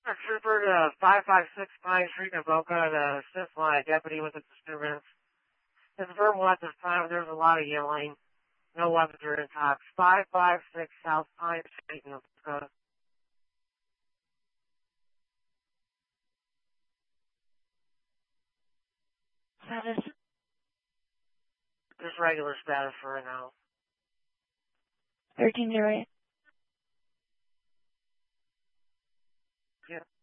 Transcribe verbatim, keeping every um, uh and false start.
A trooper to five five six Pine Street in Boca to assist my deputy with a disturbance. It's verbal at this time. There's a lot of yelling. No weapons or intox. five five six South Pine Street in Boca. Status? Just regular status for right now. thirteen zero eight. Yeah.